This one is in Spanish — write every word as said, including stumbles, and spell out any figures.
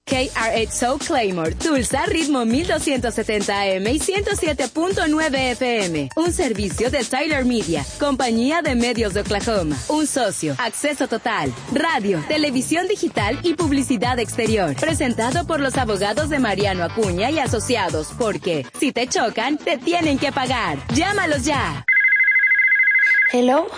K R ocho Soul Claymore, Tulsa, ritmo mil doscientos setenta A M y ciento siete punto nueve F M. Un servicio de Tyler Media, compañía de medios de Oklahoma. Un socio, acceso total, radio, televisión digital y publicidad exterior. Presentado por los abogados de Mariano Acuña y Asociados, porque si te chocan, te tienen que pagar. Llámalos ya. Hello,